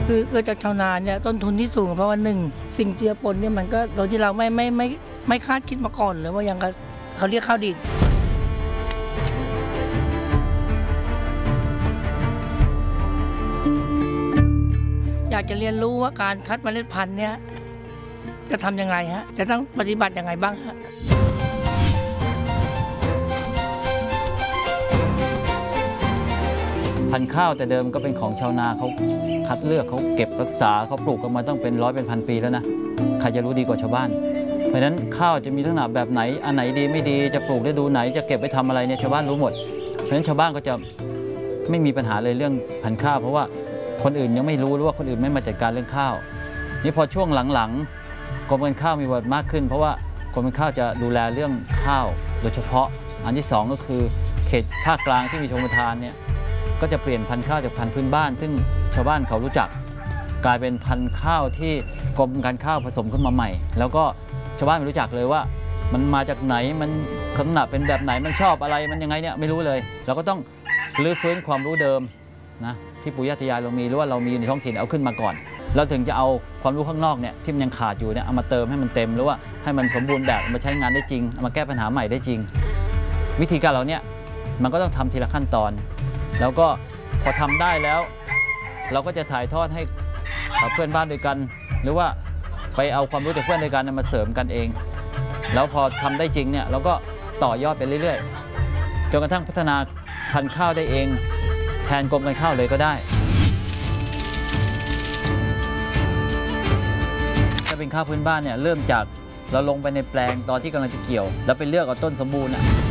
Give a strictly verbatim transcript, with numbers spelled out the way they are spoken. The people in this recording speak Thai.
คือเกิดจากชาวนาเนี่ยต้นทุนที่สูงเพราะว่าหนึ่งสิ่งเจือปนเนี่ยมันก็โดยที่เราไม่ไม่ไม่ไม่คาดคิดมาก่อนเลยว่ายังเขาเรียกข้าวดีดอยากจะเรียนรู้ว่าการคัดเมล็ดพันธุ์เนี่ยจะทำอย่างไรฮะจะต้องปฏิบัติอย่างไรบ้างฮะพันธุ์ข้าวแต่เดิมก็เป็นของชาวนาเขาคัดเลือกเขาเก็บรักษาเขาปลูกกันมาต้องเป็นร้อยเป็นพันปีแล้วนะใครจะรู้ดีกว่าชาวบ้านเพราะฉะนั้นข้าวจะมีลักษณะแบบไหนอันไหนดีไม่ดีจะปลูกฤดูไหนจะเก็บไปทำอะไรเนี่ยชาวบ้านรู้หมดเพราะฉะนั้นชาวบ้านก็จะไม่มีปัญหาเลยเรื่องพันธุ์ข้าวเพราะว่าคนอื่นยังไม่รู้หรือว่าคนอื่นไม่มาจัดการเรื่องข้าวนี่พอช่วงหลังๆกรมการข้าวมีบทมากขึ้นเพราะว่ากรมการข้าวจะดูแลเรื่องข้าวโดยเฉพาะอันที่สองก็คือเขตภาคกลางที่มีชมทานเนี่ยก็จะเปลี่ยนพันธุ์ข้าวจากพันธุ์พื้นบ้านซึ่งชาวบ้านเขารู้จักกลายเป็นพันธุ์ข้าวที่กรมการข้าวผสมขึ้นมาใหม่แล้วก็ชาวบ้านไม่รู้จักเลยว่ามันมาจากไหนมันลักษณะเป็นแบบไหนมันชอบอะไรมันยังไงเนี่ยไม่รู้เลยเราก็ต้องรื้อฟื้นความรู้เดิมนะที่ปู่ย่าตายายเรามีหรือว่าเรามีในท้องถิ่นเอาขึ้นมาก่อนเราถึงจะเอาความรู้ข้างนอกเนี่ยที่มันยังขาดอยู่เนี่ยเอามาเติมให้มันเต็มหรือว่าให้มันสมบูรณ์แบบมาใช้งานได้จริงเอามาแก้ปัญหาใหม่ได้จริงวิธีการเราเนี่ยมันก็ต้องทำทีละขั้นตอนแล้วก็พอทำได้แล้วเราก็จะถ่ายทอดให้เพื่อนบ้านด้วยกันหรือว่าไปเอาความรู้จากเพื่อนด้วยกันมาเสริมกันเองแล้วพอทำได้จริงเนี่ยเราก็ต่อยอดไปเรื่อยๆจนกระทั่งพัฒนาพันธุ์ข้าวได้เองแทนกรมการข้าวเลยก็ได้ถ้าเป็นข้าวพื้นบ้านเนี่ยเริ่มจากเราลงไปในแปลงตอนที่กำลังจะเกี่ยวแล้วไปเลือกเอาต้นสมบูรณ์